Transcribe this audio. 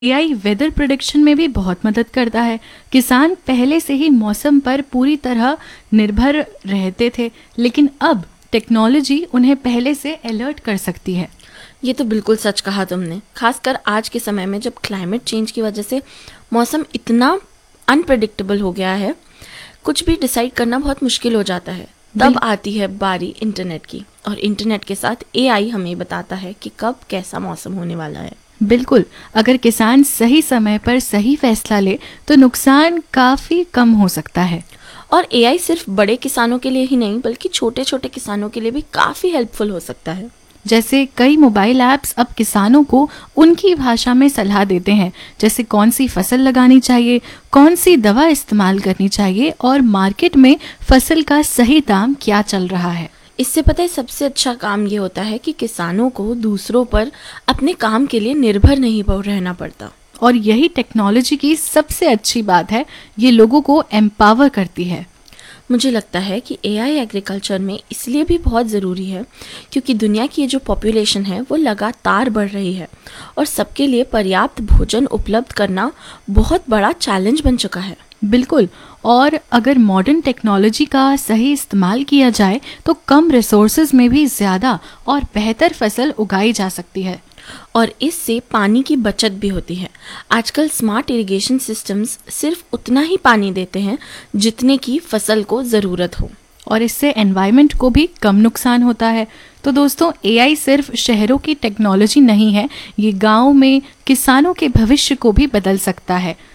AI weather prediction में भी बहुत मदद करता है। किसान पहले से ही मौसम पर पूरी तरह निर्भर रहते थे, लेकिन अब टेक्नोलॉजी उन्हें पहले से अलर्ट कर सकती है। ये तो बिल्कुल सच कहा तुमने। खासकर आज के समय में जब क्लाइमेट चेंज की वजह से मौसम इतना अनप्रेडिक्टेबल हो गया है, कुछ भी डिसाइड करना बहुत मुश्किल हो जाता है। तब आती है बारी इंटरनेट की, और इंटरनेट के साथ एआई हमें बताता है कि कब कैसा मौसम होने वाला है। बिल्कुल, अगर किसान सही समय पर सही फैसला ले तो नुकसान काफी कम हो सकता है। और एआई सिर्फ बड़े किसानों के लिए ही नहीं, बल्कि छोटे छोटे किसानों के लिए भी काफी हेल्पफुल हो सकता है। जैसे कई मोबाइल ऐप्स अब किसानों को उनकी भाषा में सलाह देते हैं, जैसे कौन सी फसल लगानी चाहिए, कौन सी दवा इस्तेमाल करनी चाहिए और मार्केट में फसल का सही दाम क्या चल रहा है। इससे पता है सबसे अच्छा काम ये होता है कि किसानों को दूसरों पर अपने काम के लिए निर्भर नहीं रहना पड़ता। और यही टेक्नोलॉजी की सबसे अच्छी बात है, ये लोगों को एम्पावर करती है। मुझे लगता है कि एआई एग्रीकल्चर में इसलिए भी बहुत ज़रूरी है क्योंकि दुनिया की ये जो पॉपुलेशन है वो लगातार बढ़ रही है, और सबके लिए पर्याप्त भोजन उपलब्ध करना बहुत बड़ा चैलेंज बन चुका है। बिल्कुल, और अगर मॉडर्न टेक्नोलॉजी का सही इस्तेमाल किया जाए तो कम रिसोर्सेज में भी ज़्यादा और बेहतर फसल उगाई जा सकती है। और इससे पानी की बचत भी होती है। आजकल स्मार्ट इरिगेशन सिस्टम्स सिर्फ उतना ही पानी देते हैं जितने की फसल को ज़रूरत हो, और इससे एनवायरनमेंट को भी कम नुकसान होता है। तो दोस्तों, एआई सिर्फ शहरों की टेक्नोलॉजी नहीं है, ये गांव में किसानों के भविष्य को भी बदल सकता है।